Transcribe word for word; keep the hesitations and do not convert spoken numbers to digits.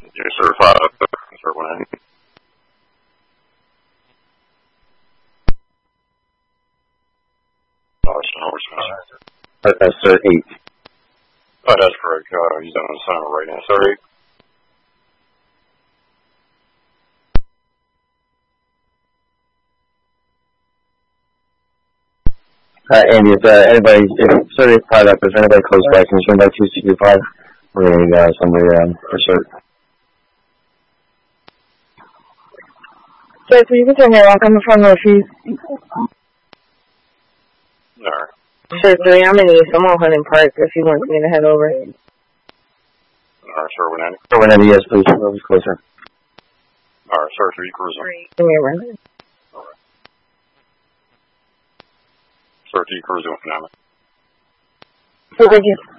You're certified, sir, one ninety. That's sir eight. Oh, that's correct. Uh, he's on assignment right now. Sir eight. Uh, Andy, if uh, anybody, if sir eight five up, if anybody close by, can you swing by two two five? We're going to need uh, somebody um, for cert. Okay, so you can turn here. I'm coming from the fees. Alright. Sure, three. I'm going to need someone Hunting Park if he wants me to head over. Alright, sir, one ninety. Sir one ninety, yes, please. A little closer. Alright, sir, three cruising. Give me a run. Alright. Sir, two cruising with Nami. So thank you.